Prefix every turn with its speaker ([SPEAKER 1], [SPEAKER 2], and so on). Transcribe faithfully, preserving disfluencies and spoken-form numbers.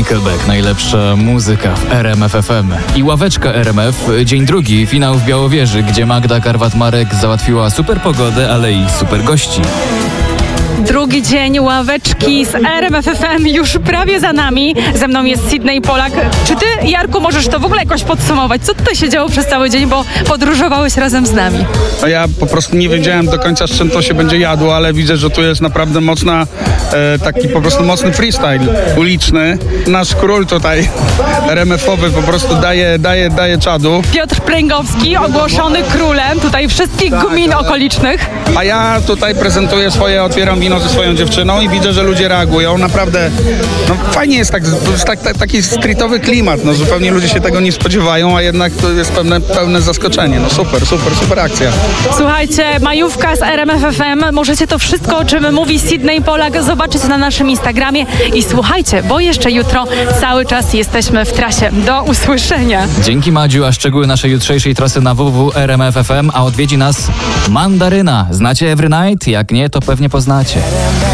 [SPEAKER 1] Nickelback, najlepsza muzyka w R M F F M. I ławeczka R M F, dzień drugi, finał w Białowieży, gdzie Magda Karwat-Marek załatwiła super pogodę, ale i super gości.
[SPEAKER 2] Drugi dzień ławeczki z R M F F M już prawie za nami. Ze mną jest Sydney Polak. Czy ty, Jarku, możesz to w ogóle jakoś podsumować? Co tutaj się działo przez cały dzień, bo podróżowałeś razem z nami?
[SPEAKER 3] No ja po prostu nie wiedziałem do końca, z czym to się będzie jadło, ale widzę, że tu jest naprawdę mocna, e, taki po prostu mocny freestyle uliczny. Nasz król tutaj R M F-owy po prostu daje, daje, daje czadu.
[SPEAKER 2] Piotr Pręgowski, ogłoszony królem tutaj wszystkich gmin okolicznych.
[SPEAKER 3] A ja tutaj prezentuję swoje, otwieram wino ze swoją dziewczyną i widzę, że ludzie reagują. Naprawdę, no fajnie jest tak, tak, tak, taki streetowy klimat. No zupełnie ludzie się tego nie spodziewają, a jednak to jest pewne, pełne zaskoczenie. No super, super, super akcja.
[SPEAKER 2] Słuchajcie, majówka z R M F F M. Możecie to wszystko, o czym mówi Sydney Polak, zobaczyć na naszym Instagramie. I słuchajcie, bo jeszcze jutro cały czas jesteśmy w trasie. Do usłyszenia.
[SPEAKER 1] Dzięki, Madziu, a szczegóły naszej jutrzejszej trasy na w w w kropka r m f f m, a odwiedzi nas Mandaryna. Znacie Every Night? Jak nie, to pewnie poznacie.